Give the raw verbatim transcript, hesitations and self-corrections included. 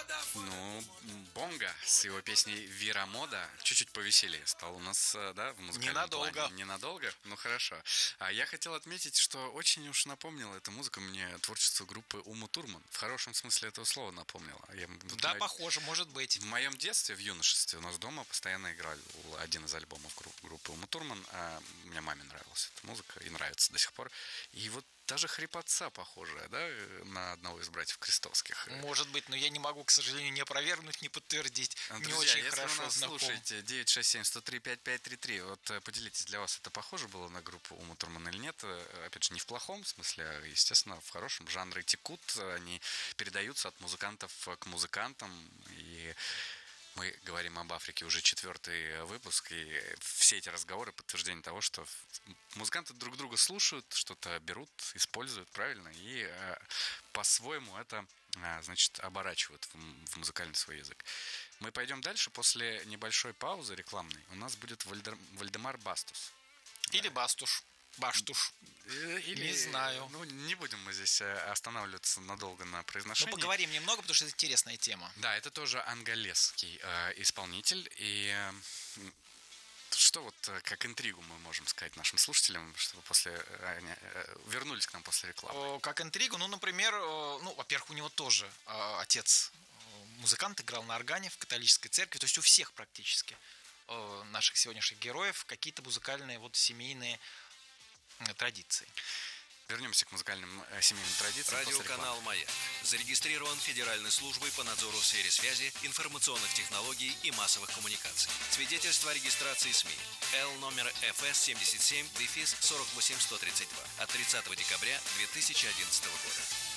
Ну, Бонга с его песней «Вира Мода» чуть-чуть повеселее стал у нас, да, в музыкальном Ненадолго. плане. Ненадолго. Ну, хорошо. А я хотел отметить, что очень уж напомнила эта музыка мне творчество группы Ума Турман. В хорошем смысле этого слова напомнила. Я, Да, на... похоже, может быть. В моем детстве, в юношестве у нас дома постоянно играли один из альбомов группы Ума Турман. А мне маме нравилась эта музыка и нравится до сих пор. И вот даже хрипотца похожая, да, на одного из братьев Крестовских. Может быть, но я не могу, к сожалению, не опровергнуть, не подтвердить. Друзья, не очень если хорошо вы нас знаком. слушаете, девять шесть семь сто три пять пять три три, вот поделитесь, для вас это похоже было на группу Ума Турман или нет? Опять же, не в плохом смысле, а, естественно, в хорошем. Жанры текут, они передаются от музыкантов к музыкантам, и мы говорим об Африке уже четвертый выпуск, и все эти разговоры подтверждение того, что музыканты друг друга слушают, что-то берут, используют, правильно, и э, по-своему это, э, значит, оборачивают в, в музыкальный свой язык. Мы пойдем дальше. После небольшой паузы рекламной у нас будет Вальдер, Вальдемар Бастус. Или Бастуш. Баштуш. Или, не знаю. Ну, не будем мы здесь останавливаться надолго на произношении. Ну, поговорим немного, потому что это интересная тема. Да, это тоже анголезский э, исполнитель. И э, что вот как интригу мы можем сказать нашим слушателям, чтобы после э, э, вернулись к нам после рекламы? Как интригу, ну, например, ну, во-первых, у него тоже э, отец музыкант, играл на органе в католической церкви, то есть у всех практически э, наших сегодняшних героев какие-то музыкальные вот семейные традиции. Вернемся к музыкальным э, семейным традициям. Радиоканал «Маяк» зарегистрирован Федеральной службой по надзору в сфере связи, информационных технологий и массовых коммуникаций. Свидетельство о регистрации СМИ. Л номер эф эс семьдесят семь сорок восемь сто тридцать два от тридцатого декабря две тысячи одиннадцатого года.